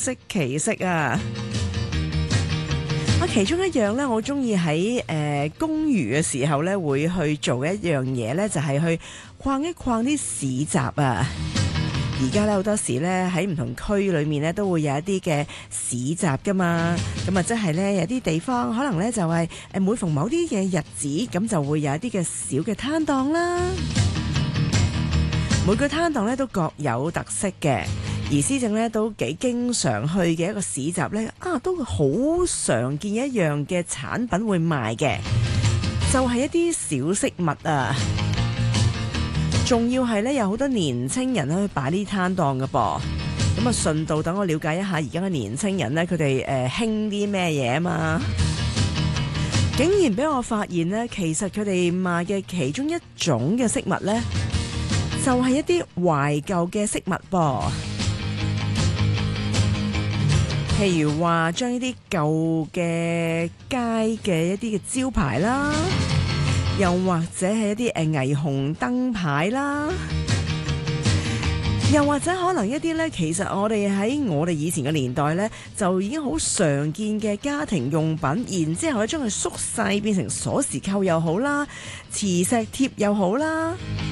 色其色啊！其中一樣咧，我中意喺公餘嘅時候咧，會去做一樣嘢咧，就係去逛一逛啲市集啊！而家咧好多時咧喺唔同區裏面咧都會有一啲嘅市集噶嘛，咁啊即係咧有啲地方可能咧就係每逢某啲嘅日子，咁就會有一啲嘅小嘅攤檔啦。每個攤檔咧都各有特色嘅，而施政咧都幾經常去嘅一個市集咧都好常見一樣嘅產品會賣嘅，就係一啲小飾物啊！仲要係咧，有好多年青人咧去擺呢攤檔嘅噃，咁啊順道等我了解一下而家嘅年青人咧，佢哋興啲咩嘢啊嘛？竟然俾我發現咧，其實佢哋賣嘅其中一種嘅飾物咧，就係一啲懷舊嘅飾物噃。譬如話將呢啲舊嘅街嘅一啲嘅招牌啦。又或者係一啲霓虹燈牌啦，又或者可能一啲呢，其實我哋喺我哋以前嘅年代呢，就已經好常見嘅家庭用品，然之後咧將佢縮細變成鎖匙扣又好啦，磁石貼又好啦，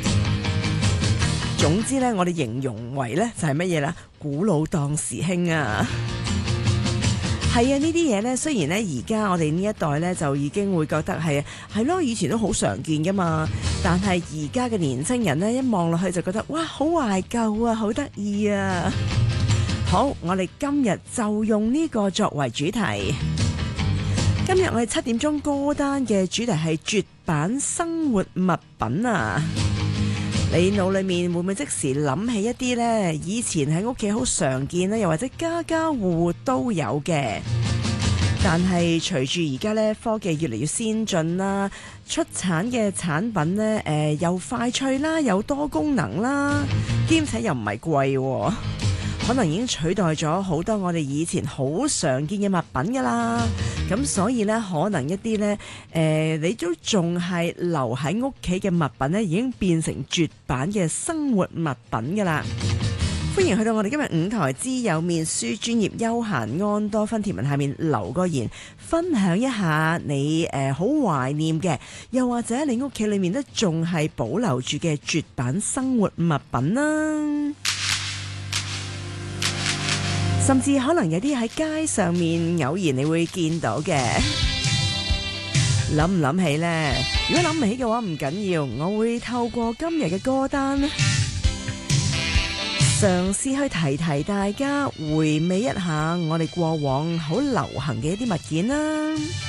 總之呢，我哋形容為呢就係乜嘢啦？古老當時興啊！係啊，呢啲嘢呢，雖然呢而家我哋呢一代呢，就已經會覺得係咯，以前都好常見噶嘛。但係而家嘅年青人呢，一望落去就覺得哇，好懷舊啊，好得意啊！好，我哋今日就用呢個作為主題。今日我哋7點鐘歌單嘅主題係絕版生活物品啊！你腦裏面會唔會即時諗起一啲呢？以前喺屋企好常見啦，又或者家家戶戶都有嘅，但係隨住而家呢科技越嚟越先進啦，出產嘅產品呢，又快脆啦，又多功能啦，兼且又唔係貴喎，可能已經取代咗好多我哋以前好常見嘅物品噶啦。咁所以呢，可能一啲呢，你都仲係留喺屋企嘅物品呢，已經變成絕版嘅生活物品噶啦。歡迎去到我哋今日5台之有面書專業休閒安多芬貼文下面留個言，分享一下你好懷念嘅，又或者你屋企裏面都仲係保留住嘅絕版生活物品啦。甚至可能有啲喺街上面偶然你會見到嘅，諗唔諗起呢？如果諗唔起嘅話唔緊要，我會透過今日嘅歌單嘗試去提提大家，回味一下我哋過往好流行嘅一啲物件啦。